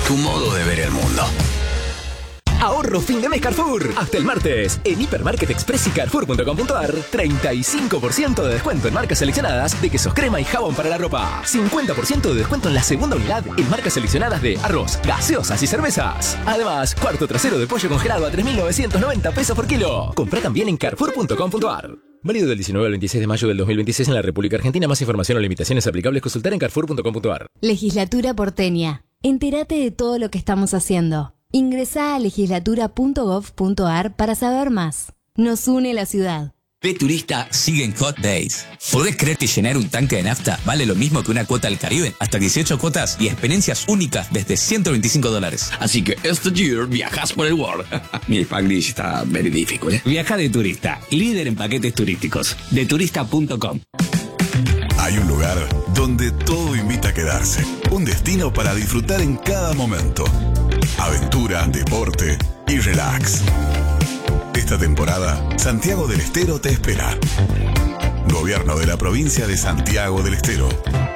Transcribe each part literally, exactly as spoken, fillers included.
tu modo de ver el mundo. Ahorro fin de mes Carrefour. Hasta el martes. En Hipermarket Express y Carrefour punto com punto ar, treinta y cinco por ciento de descuento en marcas seleccionadas de quesos crema y jabón para la ropa. cincuenta por ciento de descuento en la segunda unidad en marcas seleccionadas de arroz, gaseosas y cervezas. Además, cuarto trasero de pollo congelado a tres mil novecientos noventa pesos por kilo. Comprá también en Carrefour punto com punto ar. Válido del diecinueve al veintiséis de mayo del dos mil veintiséis en la República Argentina. Más información o limitaciones aplicables consultar en Carrefour punto com punto ar. Legislatura porteña. Entérate de todo lo que estamos haciendo. Ingresá a legislatura punto gov punto ar para saber más. Nos une la ciudad. P Turista sigue en Hot Days. ¿Podés creer que llenar un tanque de nafta vale lo mismo que una cuota al Caribe? Hasta dieciocho cuotas y experiencias únicas desde ciento veinticinco dólares. Así que este year viajas por el world. Mi Spanglish está very difficult, ¿eh? Viaja de turista, líder en paquetes turísticos. de turista punto com. Hay un lugar donde todo invita a quedarse. Un destino para disfrutar en cada momento. Aventura, deporte y relax. Esta temporada, Santiago del Estero te espera. Gobierno de la provincia de Santiago del Estero.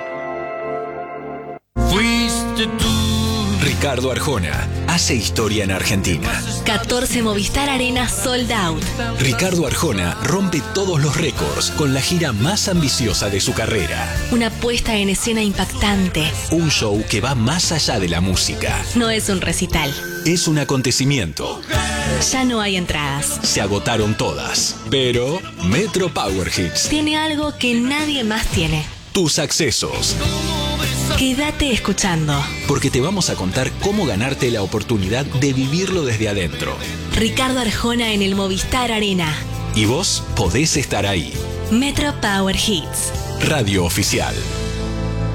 Fuiste tú. Ricardo Arjona hace historia en Argentina. catorce Movistar Arena Sold Out. Ricardo Arjona rompe todos los récords con la gira más ambiciosa de su carrera. Una puesta en escena impactante. Un show que va más allá de la música. No es un recital. Es un acontecimiento. Ya no hay entradas. Se agotaron todas. Pero Metro Power Hits Tiene algo que nadie más tiene. tus accesos. Quédate escuchando. Porque te vamos a contar cómo ganarte la oportunidad de vivirlo desde adentro. Ricardo Arjona en el Movistar Arena. Y vos podés estar ahí. Metro Power Hits. Radio Oficial.